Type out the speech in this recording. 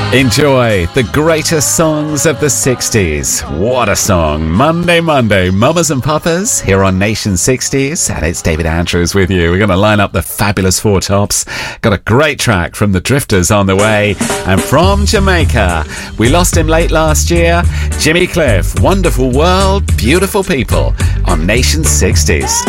Enjoy the greatest songs of the 60s. What a song. Monday, Mamas and Papas here on Nation 60s. And it's David Andrews with you. We're going to line up the fabulous four tops. Got a great track from the Drifters on the way. And from Jamaica, we lost him late last year. Jimmy Cliff, Wonderful World, Beautiful People on Nation 60s.